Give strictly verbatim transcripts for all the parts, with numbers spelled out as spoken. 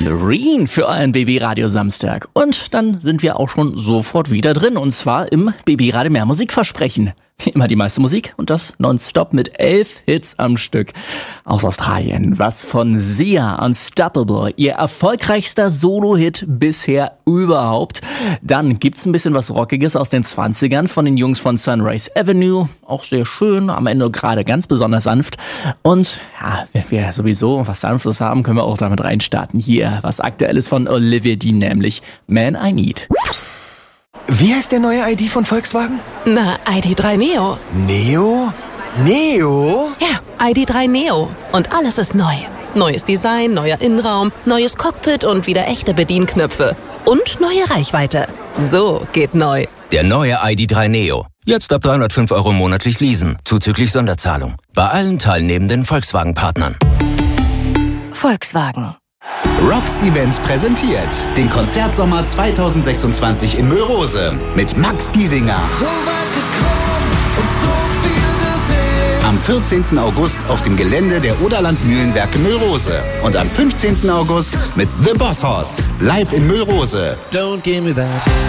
Loreen für euren B B-Radio Samstag. Und dann sind wir auch schon sofort wieder drin, und zwar im B B-Radio Mehr Musik versprechen. Wie immer die meiste Musik und das nonstop mit elf Hits am Stück. Aus Australien, was von Sia, Unstoppable, ihr erfolgreichster Solo-Hit bisher überhaupt. Dann gibt's ein bisschen was Rockiges aus den zwanzigern von den Jungs von Sunrise Avenue. Auch sehr schön, am Ende gerade ganz besonders sanft. Und ja, wenn wir sowieso was Sanftes haben, können wir auch damit reinstarten. Hier, was Aktuelles von Olivia Dean, nämlich Man I Need. Wie heißt der neue I D von Volkswagen? Na, I D drei Neo. Neo? Neo? Ja, I D drei Neo. Und alles ist neu. Neues Design, neuer Innenraum, neues Cockpit und wieder echte Bedienknöpfe. Und neue Reichweite. So geht neu. Der neue I D drei Neo. Jetzt ab dreihundertfünf Euro monatlich leasen, zuzüglich Sonderzahlung. Bei allen teilnehmenden Volkswagen-Partnern. Volkswagen. Rocks Events präsentiert den Konzertsommer zweitausendsechsundzwanzig in Müllrose mit Max Giesinger. So weit gekommen und so viel gesehen. Am vierzehnten August auf dem Gelände der Oderland Mühlenwerke Müllrose. Und am fünfzehnten August mit The Boss Hoss live in Müllrose. Don't give me that.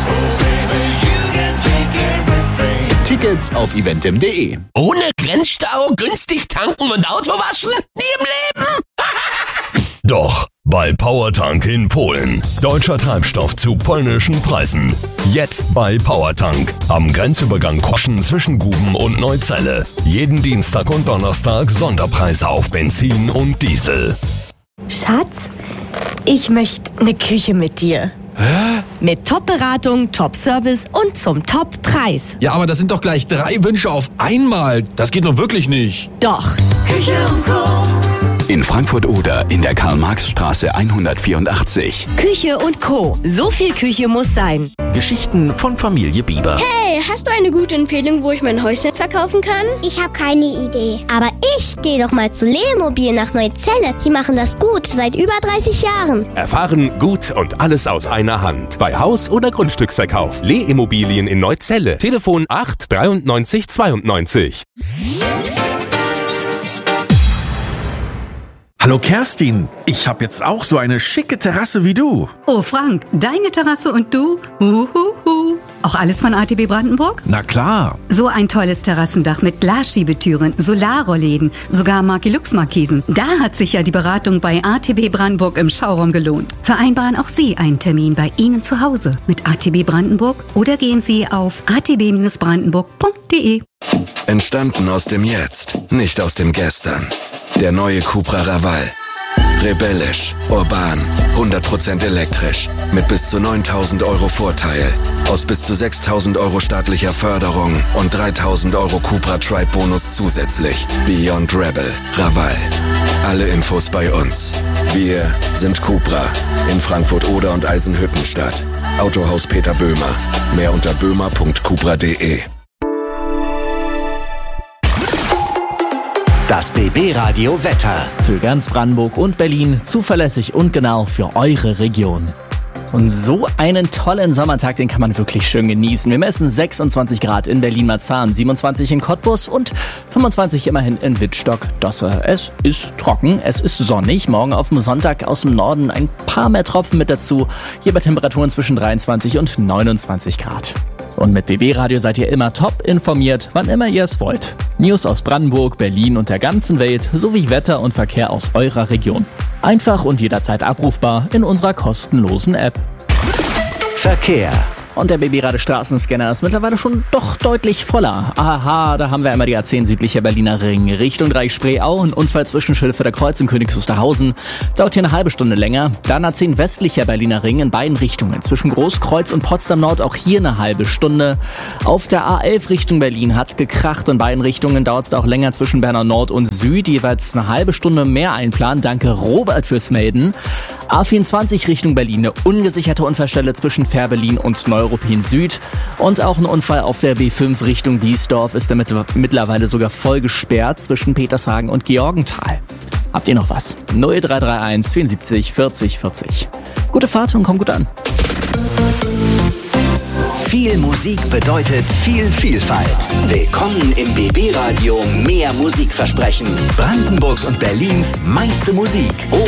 Tickets auf eventim punkt de. Ohne Grenzstau, günstig tanken und Auto waschen? Nie im Leben! Doch, bei Powertank in Polen. Deutscher Treibstoff zu polnischen Preisen. Jetzt bei Powertank. Am Grenzübergang Koschen zwischen Guben und Neuzelle. Jeden Dienstag und Donnerstag Sonderpreise auf Benzin und Diesel. Schatz, ich möchte eine Küche mit dir. Hä? Mit Top-Beratung, Top-Service und zum Top-Preis. Ja, aber das sind doch gleich drei Wünsche auf einmal. Das geht doch wirklich nicht. Doch. Küche und Co. In Frankfurt-Oder in der Karl-Marx-Straße hundertvierundachtzig. Küche und Co. So viel Küche muss sein. Geschichten von Familie Bieber. Hey, hast du eine gute Empfehlung, wo ich mein Häuschen verkaufen kann? Ich habe keine Idee. Aber ich gehe doch mal zu Lemobil nach Neuzelle. Die machen das gut, seit über dreißig Jahren. Erfahren, gut und alles aus einer Hand. Bei Haus- oder Grundstücksverkauf. Lee Immobilien in Neuzelle. Telefon acht dreiundneunzig zweiundneunzig. Hallo Kerstin, ich habe jetzt auch so eine schicke Terrasse wie du. Oh Frank, deine Terrasse und du? Uhuhu. Auch alles von A T B Brandenburg? Na klar. So ein tolles Terrassendach mit Glasschiebetüren, Solarrollläden, sogar Markelux-Markisen. Da hat sich ja die Beratung bei A T B Brandenburg im Schauraum gelohnt. Vereinbaren auch Sie einen Termin bei Ihnen zu Hause mit A T B Brandenburg oder gehen Sie auf a t b brandenburg punkt de. Entstanden aus dem Jetzt, nicht aus dem Gestern. Der neue Cupra Raval. Rebellisch, urban, hundert Prozent elektrisch. Mit bis zu neuntausend Euro Vorteil. Aus bis zu sechstausend Euro staatlicher Förderung und dreitausend Euro Cupra Tribe Bonus zusätzlich. Beyond Rebel. Raval. Alle Infos bei uns. Wir sind Cupra. In Frankfurt-Oder und Eisenhüttenstadt. Autohaus Peter Böhmer. Mehr unter böhmer punkt cupra punkt de. Das B B-Radio Wetter. Für ganz Brandenburg und Berlin zuverlässig und genau für eure Region. Und so einen tollen Sommertag, den kann man wirklich schön genießen. Wir messen sechsundzwanzig Grad in Berlin-Marzahn, siebenundzwanzig in Cottbus und fünfundzwanzig immerhin in Wittstock-Dosse. Es ist trocken, es ist sonnig. Morgen auf dem Sonntag aus dem Norden ein paar mehr Tropfen mit dazu. Hier bei Temperaturen zwischen dreiundzwanzig und neunundzwanzig Grad. Und mit B B-Radio seid ihr immer top informiert, wann immer ihr es wollt. News aus Brandenburg, Berlin und der ganzen Welt sowie Wetter und Verkehr aus eurer Region. Einfach und jederzeit abrufbar in unserer kostenlosen App. Verkehr. Und der B B-Radio Straßenscanner ist mittlerweile schon doch deutlich voller. Aha, da haben wir einmal die A zehn südlicher Berliner Ring. Richtung Dreieck-Spreeau, ein Unfall zwischen Schilfeder Kreuz und Königs Wusterhausen. Dauert hier eine halbe Stunde länger. Dann A zehn westlicher Berliner Ring in beiden Richtungen. Zwischen Großkreuz und Potsdam Nord auch hier eine halbe Stunde. Auf der A elf Richtung Berlin hat's gekracht. In beiden Richtungen dauert es auch länger zwischen Bernau Nord und Süd. Jeweils eine halbe Stunde mehr einplanen. Danke Robert fürs Melden. A vierundzwanzig Richtung Berlin, eine ungesicherte Unfallstelle zwischen Fährberlin und Neuruppin Süd. Und auch ein Unfall auf der B fünf Richtung Biesdorf ist damit mittlerweile sogar voll gesperrt zwischen Petershagen und Georgenthal. Habt ihr noch was? null drei drei eins vierundsiebzig vierzig vierzig. Gute Fahrt und kommt gut an. Viel Musik bedeutet viel Vielfalt. Willkommen im B B-Radio Mehr Musikversprechen. Brandenburgs und Berlins meiste Musik.